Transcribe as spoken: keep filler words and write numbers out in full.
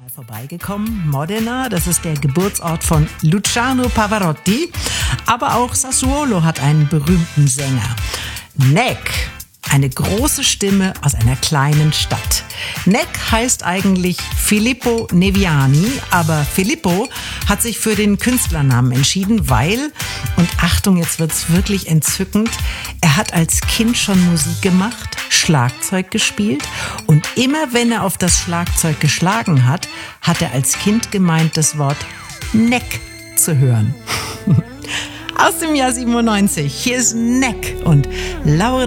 mal vorbeigekommen. Modena, das ist der Geburtsort von Luciano Pavarotti. Aber auch Sassuolo hat einen berühmten Sänger. Neck, eine große Stimme aus einer kleinen Stadt. Neck heißt eigentlich Filippo Neviani, aber Filippo hat sich für den Künstlernamen entschieden, weil, und Achtung, jetzt wird's wirklich entzückend, er hat als Kind schon Musik gemacht, Schlagzeug gespielt und immer wenn er auf das Schlagzeug geschlagen hat, hat er als Kind gemeint, das Wort Neck zu hören. Aus dem Jahr siebenundneunzig, hier ist Neck und Laura